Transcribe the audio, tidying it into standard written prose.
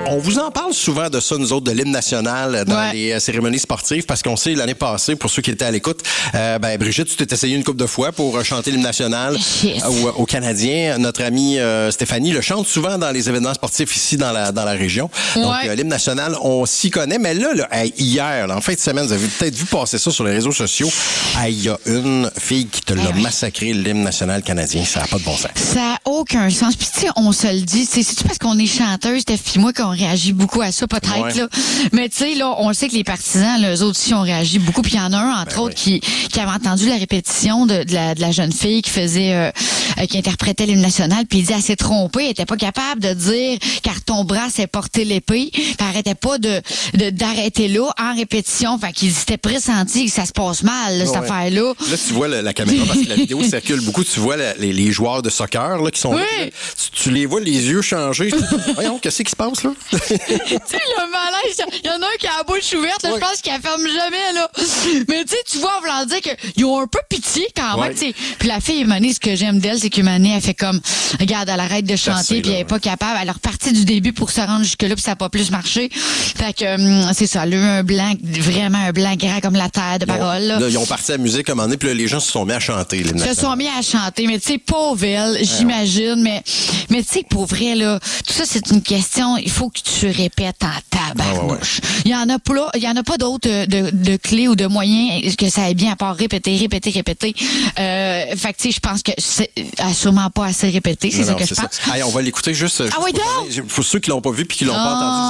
On vous en parle souvent de ça, nous autres, de l'hymne national dans les cérémonies sportives, parce qu'on sait, l'année passée, pour ceux qui étaient à l'écoute, Brigitte, tu t'es essayé une couple de fois pour chanter l'hymne national aux Canadiens. Notre amie Stéphanie le chante souvent dans les événements sportifs ici dans la région. Donc, l'hymne national, on s'y connaît. Mais là, hier, en fin de semaine, vous avez peut-être vu passer ça sur les réseaux sociaux. Il y a une fille qui te l'a massacré, l'hymne national canadien. Ça n'a pas de bon sens. Ça n'a aucun sens. Puis, tu sais, on se le dit. C'est-tu parce qu'on est chanteuse, Steph et moi, qu'on réagit beaucoup à ça, peut-être, là. Mais, tu sais, là, on le sait que les partisans, là, eux autres aussi, ont réagi beaucoup. Puis, il y en a un, entre autres, qui avait entendu la répétition de la jeune fille qui faisait, qui interprétait l'hymne national. Puis, il dit, elle s'est trompée. Elle était pas capable de dire, car ton bras s'est porté l'épée. Puis, elle arrêtait pas d'arrêter là, en répétition. Fait qu'il s'était pressenti que ça se passe mal, là, cette affaire-là. Là, tu vois la caméra, parce que la vidéo circule beaucoup. Tu vois les joueurs de soccer, là, qui sont là. Tu les vois les yeux changer. Voyons, qu'est-ce qui se passe, là? Tu sais, le malaise, il y en a un qui a la bouche ouverte, là, je pense qu'il la ferme jamais, là. Mais tu sais, tu vois, en voulant dire qu'ils ont un peu pitié quand même, tu sais. Puis la fille, Mané, ce que j'aime d'elle, c'est que Mané, elle fait comme, regarde, elle arrête de chanter, puis elle est pas capable. Elle est repartie du début pour se rendre jusque-là, puis ça n'a pas plus marché. Fait que, c'est ça, elle a eu un blanc, vraiment un blanc grand comme la terre de parole, là. Ils ont parti à la musique comme on est, puis là, les gens se sont mis à chanter. Se sont mis à chanter, mais tu sais, pauvre elle, j'imagine, mais tu sais, pour vrai, là, tout ça, c'est une question, il faut que tu répètes en tabarnouche. Il y en a pas d'autres de clés ou de moyens que ça aille bien à part répéter. Fait que, tu sais, je pense que c'est sûrement pas assez répété, c'est ça que je pense. On va l'écouter juste. Ah oui, donc! Pour ceux qui l'ont pas vu puis qui l'ont pas entendu.